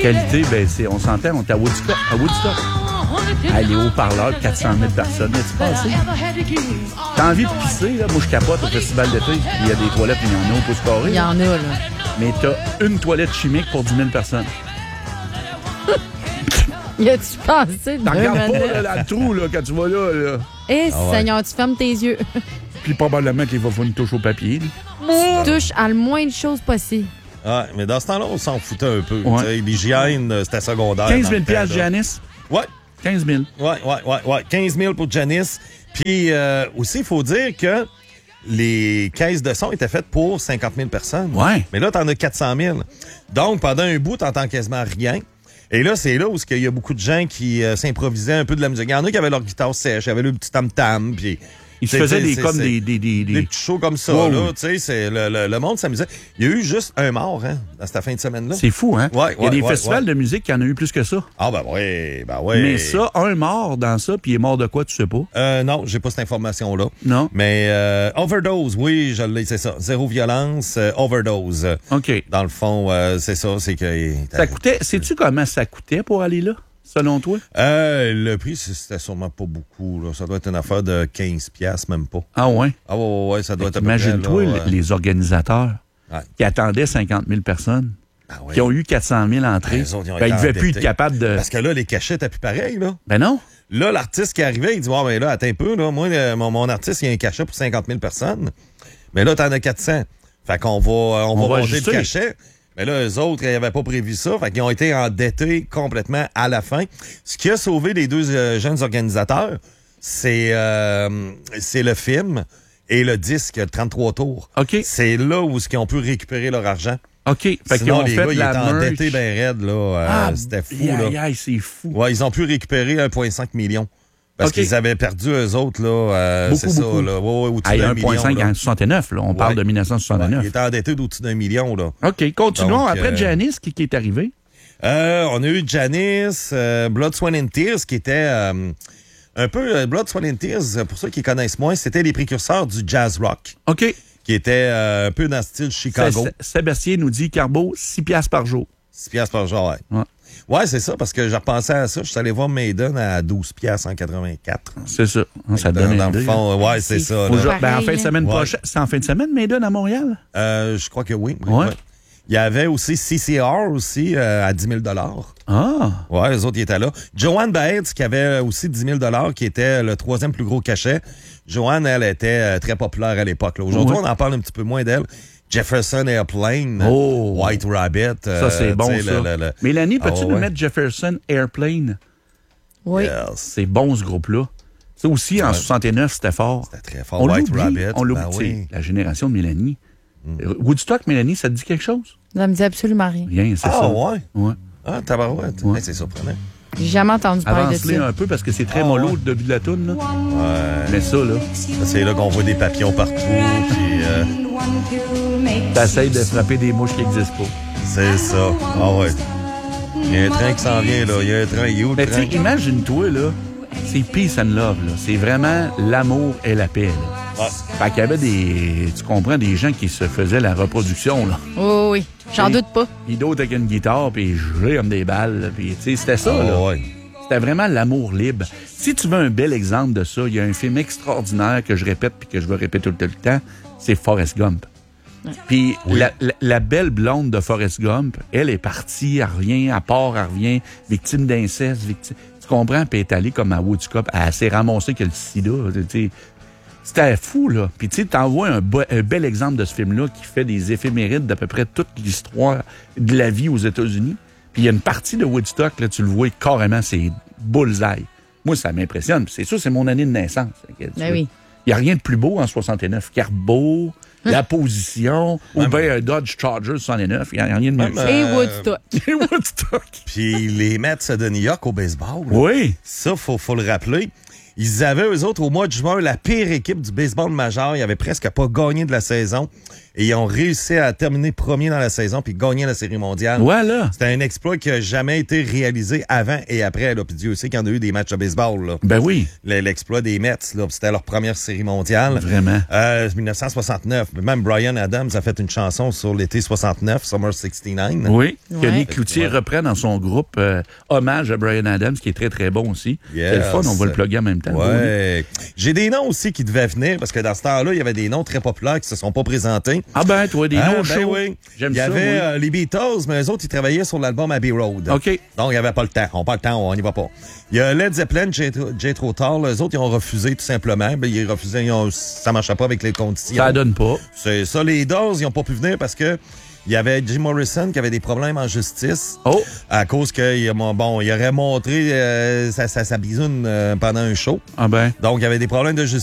qualité, ben, on s'entend, on est à Woodstock. Les haut-parleurs, 400 000 personnes. As-tu passé? T'as envie de pisser, là? Moi, je capote au festival d'été. Il y a des toilettes, il y en a au pouce carré. Il y en a, là. Mais t'as une toilette chimique pour 10 000 personnes. Y a-tu pensé de T'en regardes pas là, dans le trou là, quand tu vas là. Eh, Seigneur, tu fermes tes yeux. Puis probablement qu'il va falloir une touche au papier. Tu touches à le moins de choses possible. Ouais, mais dans ce temps-là, on s'en foutait un peu. Ouais. L'hygiène, c'était secondaire. 15 000 piastres, Janice? Ouais. 15 000. Ouais. 15 000 pour Janice. Puis aussi, il faut dire que les caisses de son étaient faites pour 50 000 personnes. Ouais. Mais là, t'en as 400 000. Donc, pendant un bout, t'entends quasiment rien. Et là, c'est là où il y a beaucoup de gens qui s'improvisaient un peu de la musique. Il y en a qui avaient leur guitare sèche, avaient le petit tam-tam, puis... Ils se faisaient des petits shows comme ça, wow. là. Tu sais, le monde s'amusait. Il y a eu juste un mort, hein, dans cette fin de semaine-là. C'est fou, hein? Ouais, il y a des festivals de musique qui en a eu plus que ça. Ah, ben oui. Mais ça, un mort dans ça, puis il est mort de quoi, tu sais pas? Non, j'ai pas cette information-là. Non. Mais overdose, oui, je l'ai, c'est ça. Zéro violence, overdose. OK. Dans le fond, c'est ça, c'est que... Ça coûtait... Sais-tu comment ça coûtait pour aller là, selon toi? Le prix, c'était sûrement pas beaucoup, là. Ça doit être une affaire de 15 piastres, même pas. Ah ouais? Ah ouais, ça doit être à peu près, imagine-toi là, les organisateurs qui attendaient 50 000 personnes, qui ont eu 400 000 entrées. Ils ne devaient plus être capables de... Parce que là, les cachets étaient plus pareils, là. Ben non. Là, l'artiste qui arrivait, il dit, mais là, attends un peu, là. Moi, mon artiste, il y a un cachet pour 50 000 personnes. Mais là, t'en as 400. Fait qu'on va monter le cachet. Mais là, eux autres, ils n'avaient pas prévu ça. Fait qu'ils ont été endettés complètement à la fin. Ce qui a sauvé les deux jeunes organisateurs, c'est le film et le disque 33 tours. OK. C'est là où ils ont pu récupérer leur argent. OK. Fait sinon, qu'ils les ont gars, fait ils la étaient merch. endettés ben raides, là. C'était fou, là. C'est fou. Ouais, ils ont pu récupérer 1,5 million. Parce qu'ils avaient perdu, eux autres, là. Beaucoup, c'est ça, là. Ouais, au-dessus d'un million. 1,5 en 69, là. On parle de 1969. Ouais, ils étaient endettés d'au-dessus d'un million, là. OK. Continuons. Donc, après Janice, qui est arrivé? On a eu Janice, Blood, Sweat and Tears, qui était un peu... Blood, Sweat and Tears, pour ceux qui connaissent moins, c'était les précurseurs du jazz rock. OK. Qui était un peu dans le style Chicago. Sébastien nous dit, Carbo, 6 piastres par jour. 6 piastres par jour, ouais. Ouais, c'est ça, parce que j'ai repensé à ça. Je suis allé voir Maiden à 12 piastres en 84. C'est ça. Ça donne dans le fond, ouais, c'est ça. Ben, en fin de semaine prochaine. C'est en fin de semaine, Maiden, à Montréal? Je crois que oui. Ouais. Il y avait aussi CCR aussi à 10 000 Ah! Ouais, les autres, ils étaient là. Joanne Baez, qui avait aussi 10 000 qui était le troisième plus gros cachet. Joanne, elle était très populaire à l'époque. Aujourd'hui, on en parle un petit peu moins d'elle. Jefferson Airplane, White Rabbit. Ça, c'est bon, ça. Mélanie, peux-tu nous mettre Jefferson Airplane? Oui. Yes. C'est bon, ce groupe-là. Ça aussi, en 69, c'était fort. C'était très fort. White Rabbit. On l'oublie. Oui. La génération de Mélanie. Woodstock, Mélanie, ça te dit quelque chose? Ça me dit absolument rien. Rien, c'est ça. Ah, ouais? Ouais. Ah, tabarouette. Ouais. C'est surprenant. J'ai jamais entendu parler de Avance-les ça. un peu parce que c'est très mollo le début de la toune, là. Ouais. Mais ça, là. C'est là qu'on voit des papillons partout, puis... T'essayes de frapper des mouches qui n'existent pas. C'est ça. Ah ouais. Il y a un train qui s'en vient, là. Il y a un train. Il est où le Mais train? tu sais, imagine-toi, là. C'est peace and love, là. C'est vraiment l'amour et la paix, là. Ouais. Fait qu'il y avait tu comprends, des gens qui se faisaient la reproduction, là. Oh, oui, j'en doute pas. Puis d'autres avec une guitare, puis ils jouaient comme des balles, là. Puis, tu sais, c'était ça, là. Ouais. C'était vraiment l'amour libre. Si tu veux un bel exemple de ça, il y a un film extraordinaire que je répète puis que je vais répéter tout le temps, c'est Forrest Gump. Puis la belle blonde de Forrest Gump, elle est partie, elle revient, elle part, elle revient, victime d'inceste, tu comprends? Puis elle est allée comme à Woodstock, elle s'est ramassée que le sida, tu sais. C'était fou, là. Puis tu sais, t'envoies un bel exemple de ce film-là qui fait des éphémérides d'à peu près toute l'histoire de la vie aux États-Unis. Puis il y a une partie de Woodstock, là, tu le vois carrément, c'est bullseye. Moi, ça m'impressionne. C'est sûr, c'est mon année de naissance. Ben oui. Il n'y a rien de plus beau en 69. Carbo, la position, ou bien un Dodge Charger 69. Il n'y a rien de mieux. Et Woodstock. Et Woodstock. Puis les Mets de New York au baseball. Là. Oui. Ça, faut le rappeler. Ils avaient, eux autres, au mois de juin, la pire équipe du baseball majeur. Ils n'avaient presque pas gagné de la saison. Et ils ont réussi à terminer premier dans la saison puis gagner la Série mondiale. Voilà. C'était un exploit qui n'a jamais été réalisé avant et après. Là. Puis Dieu sait qu'il y en a eu des matchs de baseball. Là. Ben oui. L'exploit des Mets, là, c'était leur première Série mondiale. Vraiment. 1969. Même Bryan Adams a fait une chanson sur l'été 69, Summer 69. Oui. Que Ouais. Nick Cloutier reprend dans son groupe hommage à Bryan Adams, qui est très, très bon aussi. Yes. C'est le fun, on va le plugger en même temps. Ouais. J'ai des noms aussi qui devaient venir, parce que dans ce temps-là, il y avait des noms très populaires qui se sont pas présentés. Ah ben, toi, des noms chauds. Oui. J'aime Il y ça, avait moi. les Beatles, mais eux autres, ils travaillaient sur l'album Abbey Road. OK. Donc, il n'y avait pas le temps. On n'a pas le temps, on n'y va pas. Il y a Led Zeppelin, Jethro Tull. Eux autres, ils ont refusé tout simplement. Ben, ils refusaient, ça marchait pas avec les conditions. Ça donne pas. C'est ça, les Doors, ils n'ont pas pu venir parce que il y avait Jim Morrison qui avait des problèmes en justice. Oh! À cause qu'il aurait montré sa bisoune pendant un show. Ah ben. Donc, il y avait des problèmes de justice.